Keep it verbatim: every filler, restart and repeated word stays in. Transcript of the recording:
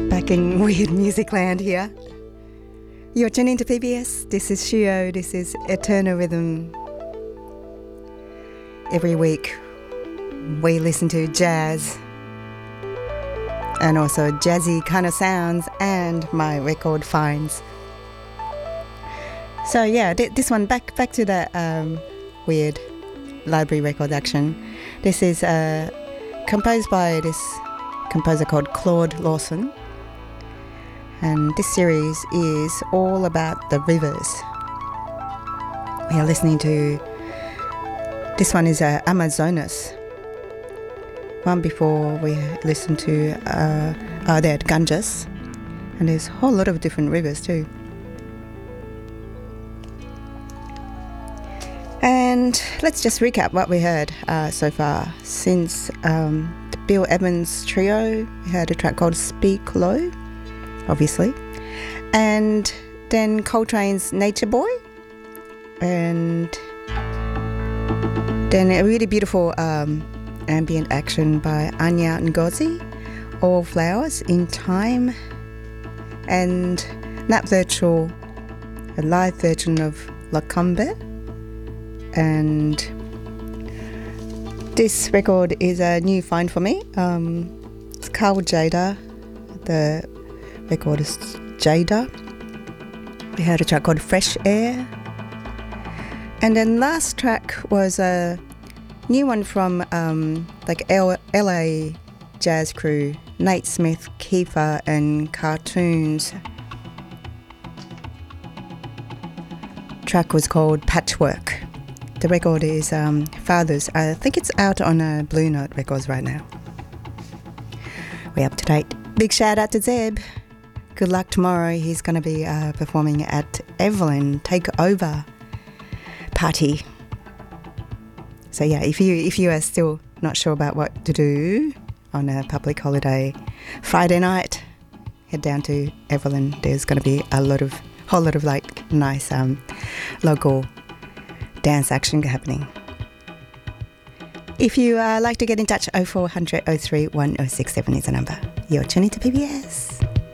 Back in weird music land here. You're tuning to P B S. This is Shio. This is Eternal Rhythm. Every week we listen to jazz and also jazzy kind of sounds and my record finds. So yeah, th- this one back back to the um, weird library record action. This is uh, composed by this composer called Claude Lawson. And this series is all about the rivers. We are listening to, this one is uh, Amazonas. One before we listened to, uh, uh, they had Ganges. And there's a whole lot of different rivers too. And let's just recap what we heard uh, so far. Since um, the Bill Evans trio, we heard a track called Speak Low, obviously, and then Coltrane's Nature Boy, and then a really beautiful um, ambient action by Anya Ngozi, All Flowers in Time, and Nat Virtual, a live version of La Combe. And this record is a new find for me. Um, it's Carl Jada. The record is Jada. We heard a track called Fresh Air. And then last track was a new one from um, like L- LA jazz crew, Nate Smith, Kiefer and Cartoons. Track was called Patchwork. The record is um, Fathers. I think it's out on uh, Blue Note Records right now. We're up to date. Big shout out to Zeb. Good luck tomorrow. He's going to be uh, performing at Evelyn Takeover Party. So yeah, if you if you are still not sure about what to do on a public holiday Friday night, head down to Evelyn. There's going to be a lot of whole lot of like nice um, local dance action happening. If you uh, like to get in touch, oh four hundred oh three one oh six seven is the number. You're tuning to P B S.